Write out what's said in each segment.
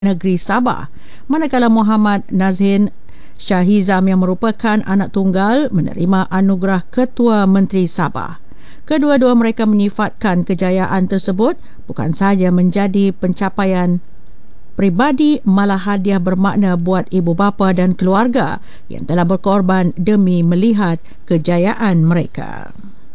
Negeri Sabah, manakala Muhammad Nazhin Shahizam yang merupakan anak tunggal menerima anugerah Ketua Menteri Sabah. Kedua-dua mereka menyifatkan kejayaan tersebut bukan sahaja menjadi pencapaian peribadi, malah hadiah bermakna buat ibu bapa dan keluarga yang telah berkorban demi melihat kejayaan mereka.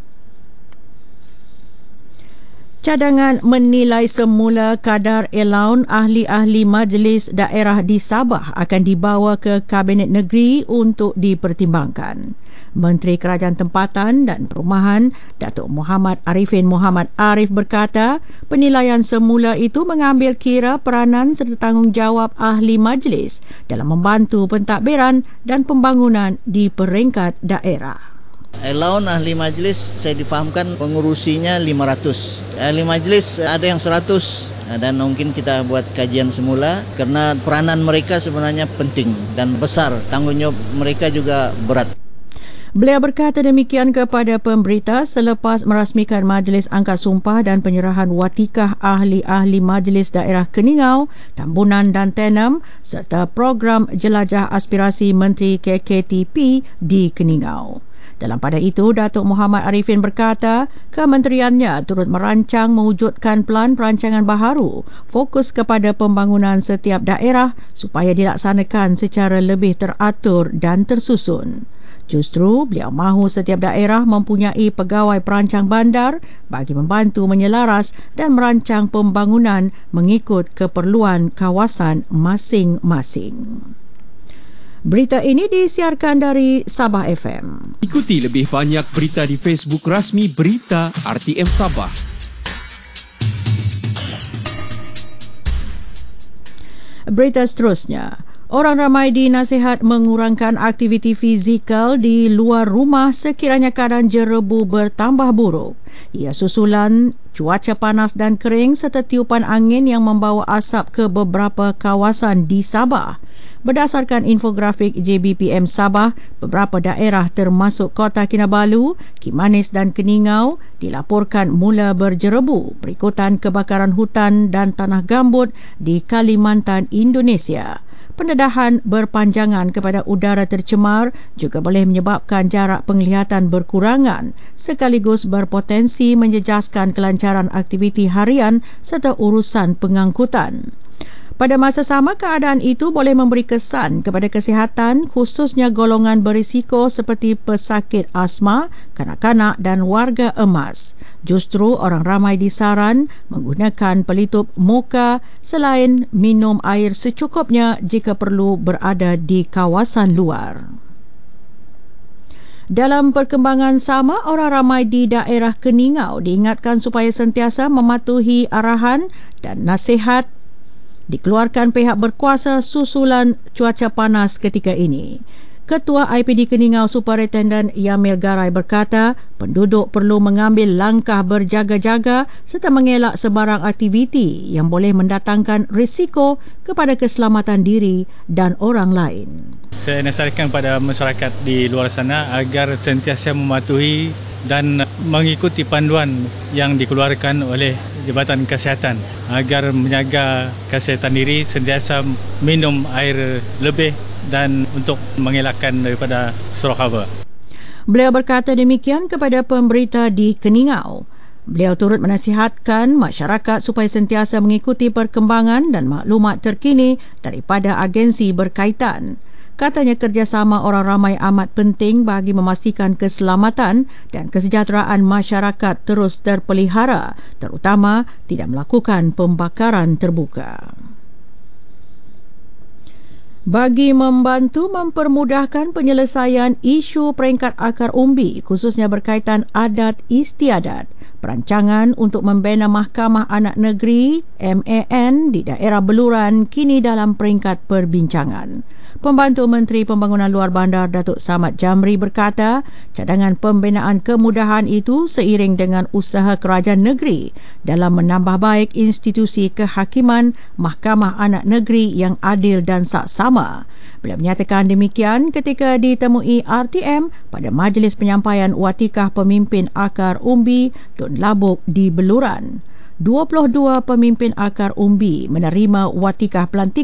Cadangan menilai semula kadar allowance ahli-ahli majlis daerah di Sabah akan dibawa ke Kabinet Negeri untuk dipertimbangkan. Menteri Kerajaan Tempatan dan Perumahan, Datuk Muhammad Arifin Muhammad Arif berkata, penilaian semula itu mengambil kira peranan serta tanggungjawab ahli majlis dalam membantu pentadbiran dan pembangunan di peringkat daerah. Allowance ahli majlis saya difahamkan pengurusinya 500. Ahli majlis ada yang 100 dan mungkin kita buat kajian semula kerana peranan mereka sebenarnya penting dan besar. Tanggungjawab mereka juga berat. Beliau berkata demikian kepada pemberita selepas merasmikan Majlis Angkat Sumpah dan penyerahan watikah ahli-ahli Majlis Daerah Keningau, Tambunan dan Tenem serta program Jelajah Aspirasi Menteri KKTP di Keningau. Dalam pada itu, Datuk Muhammad Arifin berkata, kementeriannya turut merancang mewujudkan pelan perancangan baharu fokus kepada pembangunan setiap daerah supaya dilaksanakan secara lebih teratur dan tersusun. Justru, beliau mahu setiap daerah mempunyai pegawai perancang bandar bagi membantu menyelaras dan merancang pembangunan mengikut keperluan kawasan masing-masing. Berita ini disiarkan dari Sabah FM. Ikuti lebih banyak berita di Facebook rasmi Berita RTM Sabah. Berita seterusnya. Orang ramai dinasihat mengurangkan aktiviti fizikal di luar rumah sekiranya keadaan jerebu bertambah buruk. Ia susulan cuaca panas dan kering serta tiupan angin yang membawa asap ke beberapa kawasan di Sabah. Berdasarkan infografik JBPM Sabah, beberapa daerah termasuk Kota Kinabalu, Kimanis dan Keningau dilaporkan mula berjerebu berikutan kebakaran hutan dan tanah gambut di Kalimantan, Indonesia. Pendedahan berpanjangan kepada udara tercemar juga boleh menyebabkan jarak penglihatan berkurangan sekaligus berpotensi menjejaskan kelancaran aktiviti harian serta urusan pengangkutan. Pada masa sama, keadaan itu boleh memberi kesan kepada kesihatan khususnya golongan berisiko seperti pesakit asma, kanak-kanak dan warga emas. Justru orang ramai disaran menggunakan pelitup muka selain minum air secukupnya jika perlu berada di kawasan luar. Dalam perkembangan sama, orang ramai di daerah Keningau diingatkan supaya sentiasa mematuhi arahan dan nasihat dikeluarkan pihak berkuasa susulan cuaca panas ketika ini. Ketua IPD Keningau Superintendent Yamil Garai berkata, penduduk perlu mengambil langkah berjaga-jaga serta mengelak sebarang aktiviti yang boleh mendatangkan risiko kepada keselamatan diri dan orang lain. Saya nasihatkan pada masyarakat di luar sana agar sentiasa mematuhi dan mengikuti panduan yang dikeluarkan oleh Jabatan Kesihatan agar menjaga kesihatan diri, sentiasa minum air lebih dan untuk mengelakkan daripada stroke haba. Beliau berkata demikian kepada pemberita di Keningau. Beliau turut menasihatkan masyarakat supaya sentiasa mengikuti perkembangan dan maklumat terkini daripada agensi berkaitan. Katanya kerjasama orang ramai amat penting bagi memastikan keselamatan dan kesejahteraan masyarakat terus terpelihara, terutama tidak melakukan pembakaran terbuka. Bagi membantu mempermudahkan penyelesaian isu peringkat akar umbi khususnya berkaitan adat istiadat, perancangan untuk membina Mahkamah Anak Negeri MAN di daerah Beluran kini dalam peringkat perbincangan. Pembantu Menteri Pembangunan Luar Bandar Datuk Samad Jamri berkata, cadangan pembinaan kemudahan itu seiring dengan usaha kerajaan negeri dalam menambah baik institusi kehakiman Mahkamah Anak Negeri yang adil dan saksama. Beliau menyatakan demikian ketika ditemui RTM pada Majlis Penyampaian Watikah Pemimpin Akar Umbi Dun Labuk di Beluran. 22 pemimpin akar umbi menerima watikah pelantikan